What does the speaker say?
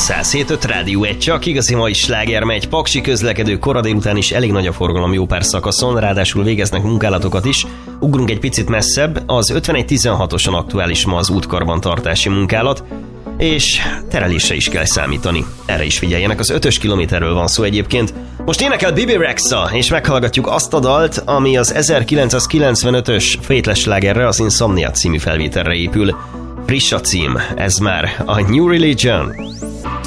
107.5 Rádió 1, csak igazi mai sláger megy. Paksi közlekedő, kora délután is elég nagy a forgalom jó pár szakaszon, ráadásul végeznek munkálatokat is. Ugrunk egy picit messzebb, az 5116-oson aktuális ma az útkarbantartási munkálat, és terelésre is kell számítani. Erre is figyeljenek, az 5-ös kilométerről van szó egyébként. Most énekel Bibi Rexha, és meghallgatjuk azt a dalt, ami az 1995-ös Fateless slágerre, az Insomnia című felvételre épül. Friss a cím, ez már a New Religion.